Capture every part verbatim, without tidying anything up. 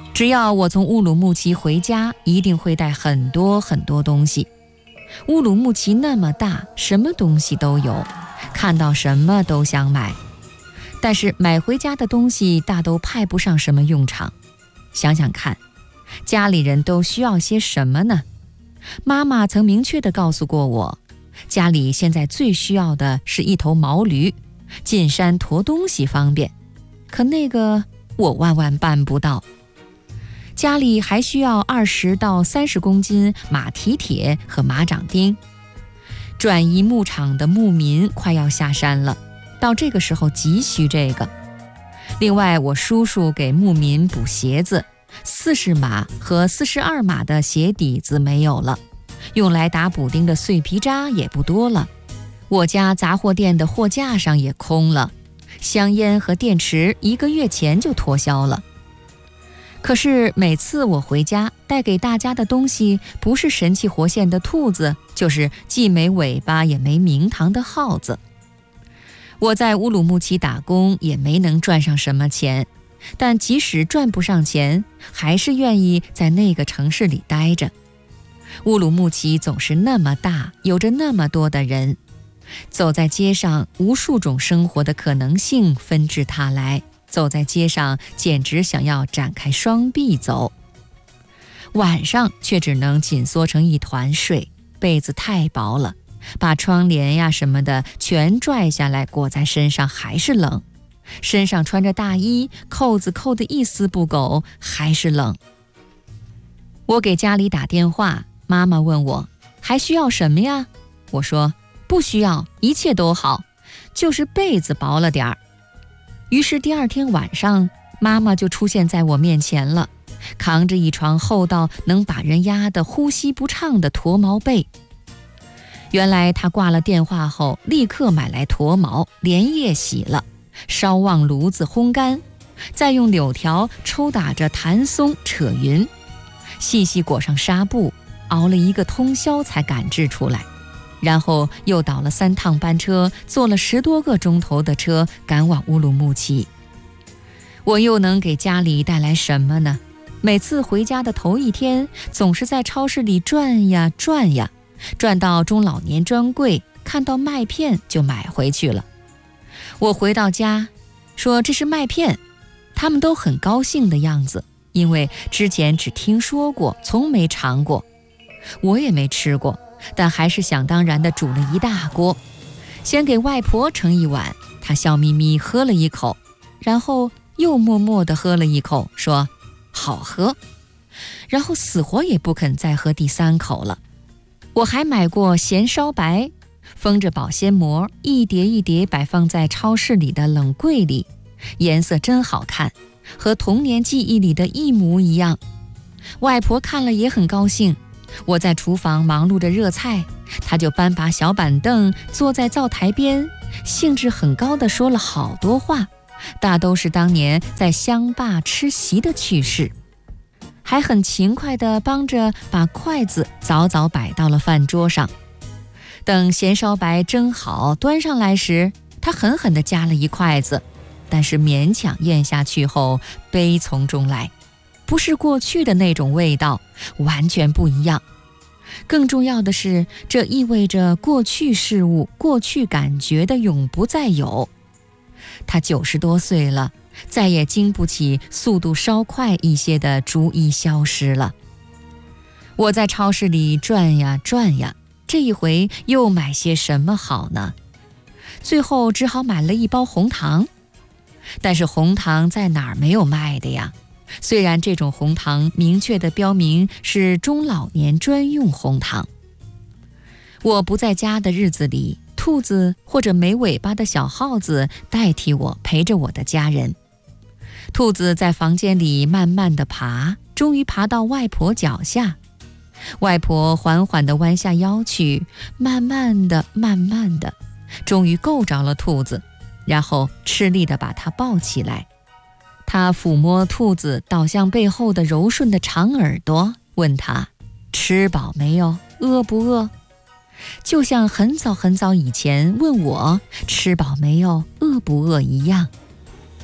只要我从乌鲁木齐回家，一定会带很多很多东西。乌鲁木齐那么大，什么东西都有，看到什么都想买。但是买回家的东西大都派不上什么用场。想想看，家里人都需要些什么呢？妈妈曾明确地告诉过我，家里现在最需要的是一头毛驴，进山驮东西方便。可那个我万万办不到。家里还需要二十到三十公斤马蹄铁和马掌钉。转移牧场的牧民快要下山了，到这个时候急需这个。另外，我叔叔给牧民补鞋子，四十码和四十二码的鞋底子没有了，用来打补丁的碎皮渣也不多了。我家杂货店的货架上也空了，香烟和电池一个月前就脱销了。可是每次我回家带给大家的东西，不是神气活现的兔子，就是既没尾巴也没名堂的耗子。我在乌鲁木齐打工也没能赚上什么钱，但即使赚不上钱，还是愿意在那个城市里待着。乌鲁木齐总是那么大，有着那么多的人，走在街上，无数种生活的可能性纷至沓来，走在街上简直想要展开双臂走。晚上却只能紧缩成一团睡，被子太薄了，把窗帘呀什么的全拽下来裹在身上还是冷，身上穿着大衣，扣子扣得一丝不苟，还是冷。我给家里打电话，妈妈问我还需要什么呀？我说不需要，一切都好，就是被子薄了点儿。于是第二天晚上，妈妈就出现在我面前了，扛着一床厚到能把人压得呼吸不畅的驼毛被。原来她挂了电话后，立刻买来驼毛，连夜洗了，烧旺炉子烘干，再用柳条抽打着弹松扯匀，细细裹上纱布，熬了一个通宵才赶制出来。然后又倒了三趟班车，坐了十多个钟头的车赶往乌鲁木齐。我又能给家里带来什么呢？每次回家的头一天，总是在超市里转呀转呀，转到中老年专柜，看到麦片就买回去了。我回到家说这是麦片，他们都很高兴的样子，因为之前只听说过，从没尝过。我也没吃过，但还是想当然地煮了一大锅，先给外婆盛一碗，她笑眯眯喝了一口，然后又默默地喝了一口，说好喝，然后死活也不肯再喝第三口了。我还买过咸烧白，封着保鲜膜，一叠一叠摆放在超市里的冷柜里，颜色真好看，和童年记忆里的一模一样。外婆看了也很高兴。我在厨房忙碌着热菜，她就搬把小板凳坐在灶台边，兴致很高地说了好多话，大都是当年在乡坝吃席的趣事，还很勤快地帮着把筷子早早摆到了饭桌上。等咸烧白蒸好端上来时，她狠狠地夹了一筷子，但是勉强咽下去后悲从中来，不是过去的那种味道，完全不一样。更重要的是，这意味着过去事物、过去感觉的永不再有。他九十多岁了，再也经不起速度稍快一些的逐一消失了。我在超市里转呀转呀，这一回又买些什么好呢？最后只好买了一包红糖。但是红糖在哪儿没有卖的呀？虽然这种红糖明确地标明是中老年专用红糖。我不在家的日子里，兔子或者没尾巴的小耗子代替我陪着我的家人。兔子在房间里慢慢地爬，终于爬到外婆脚下。外婆缓缓地弯下腰去，慢慢地慢慢地，终于够着了兔子，然后吃力地把它抱起来。他抚摸兔子倒向背后的柔顺的长耳朵，问他吃饱没有，饿不饿，就像很早很早以前问我吃饱没有，饿不饿一样。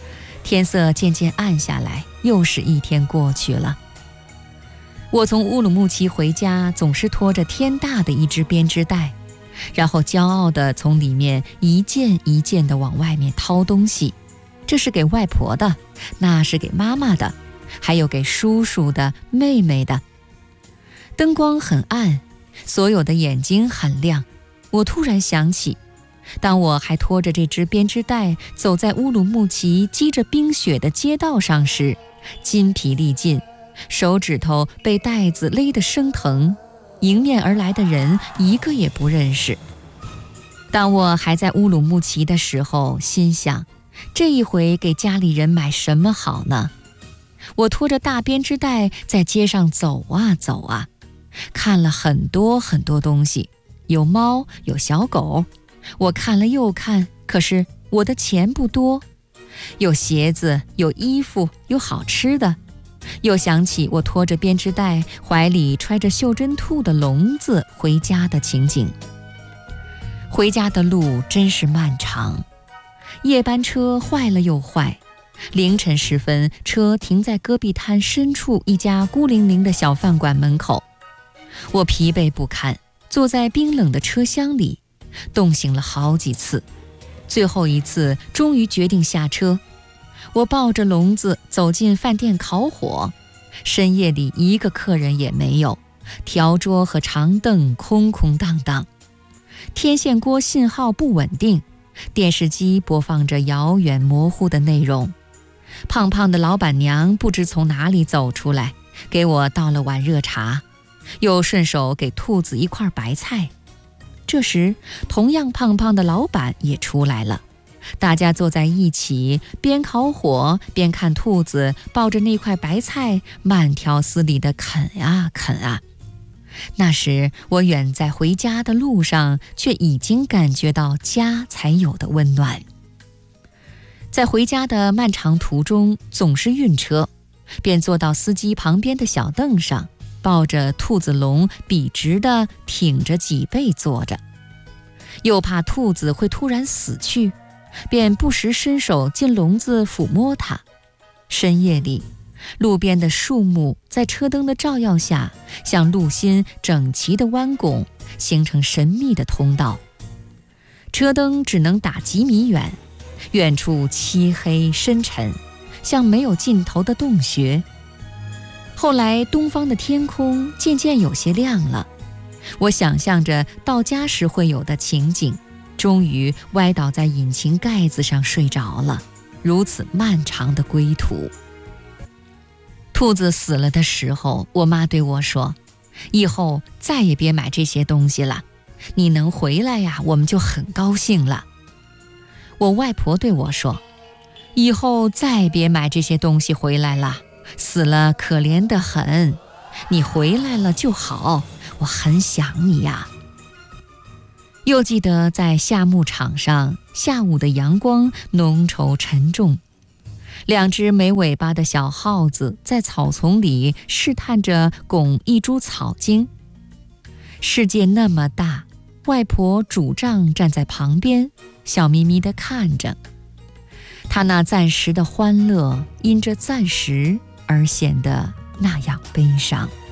天色渐渐暗下来，又是一天过去了。我从乌鲁木齐回家，总是拖着天大的一只编织袋，然后骄傲地从里面一件一件地往外面掏东西，这是给外婆的，那是给妈妈的，还有给叔叔的、妹妹的。灯光很暗，所有的眼睛很亮。我突然想起，当我还拖着这只编织袋走在乌鲁木齐积着冰雪的街道上时，筋疲力尽，手指头被袋子勒得生疼，迎面而来的人一个也不认识。当我还在乌鲁木齐的时候，心想，这一回给家里人买什么好呢？我拖着大编织袋在街上走啊走啊，看了很多很多东西，有猫，有小狗，我看了又看，可是我的钱不多，有鞋子，有衣服，有好吃的。又想起我拖着编织袋，怀里揣着袖珍兔的笼子回家的情景。回家的路真是漫长，夜班车坏了又坏，凌晨时分，车停在戈壁滩深处一家孤零零的小饭馆门口。我疲惫不堪，坐在冰冷的车厢里，冻醒了好几次，最后一次终于决定下车。我抱着笼子走进饭店烤火，深夜里一个客人也没有，条桌和长凳空空荡荡，天线锅信号不稳定，电视机播放着遥远模糊的内容。胖胖的老板娘不知从哪里走出来，给我倒了碗热茶，又顺手给兔子一块白菜。这时同样胖胖的老板也出来了，大家坐在一起，边烤火边看兔子抱着那块白菜慢条斯理地啃啊啃啊。那时我远在回家的路上，却已经感觉到家才有的温暖。在回家的漫长途中总是晕车，便坐到司机旁边的小凳上，抱着兔子笼笔直地挺着脊背坐着，又怕兔子会突然死去，便不时伸手进笼子抚摸它。深夜里，路边的树木在车灯的照耀下，像路心整齐的弯拱，形成神秘的通道。车灯只能打几米远，远处漆黑深沉，像没有尽头的洞穴。后来东方的天空渐渐有些亮了，我想象着到家时会有的情景，终于歪倒在引擎盖子上睡着了。如此漫长的归途。兔子死了的时候，我妈对我说，以后再也别买这些东西了，你能回来呀，我们就很高兴了。我外婆对我说，以后再别买这些东西回来了，死了可怜得很，你回来了就好，我很想你呀。又记得在夏牧场上，下午的阳光浓稠沉重，两只没尾巴的小耗子在草丛里试探着拱一株草茎。世界那么大，外婆拄杖站在旁边，笑眯眯地看着。她那暂时的欢乐，因着暂时而显得那样悲伤。